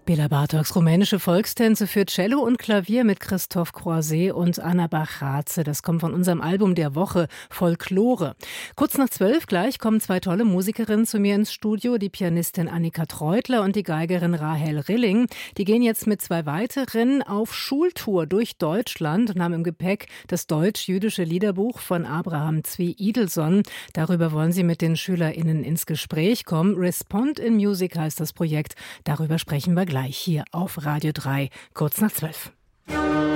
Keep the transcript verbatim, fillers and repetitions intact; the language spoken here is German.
Bela Bartoks rumänische Volkstänze für Cello und Klavier mit Christoph Croiset und Anna Bachatze. Das kommt von unserem Album der Woche, Folklore. Kurz nach zwölf gleich kommen zwei tolle Musikerinnen zu mir ins Studio, die Pianistin Annika Treutler und die Geigerin Rahel Rilling. Die gehen jetzt mit zwei weiteren auf Schultour durch Deutschland und haben im Gepäck das deutsch-jüdische Liederbuch von Abraham Zvi Idelson. Darüber wollen sie mit den SchülerInnen ins Gespräch kommen. Respond in Music heißt das Projekt. Darüber sprechen wir gleich hier auf Radio drei, kurz nach zwölf.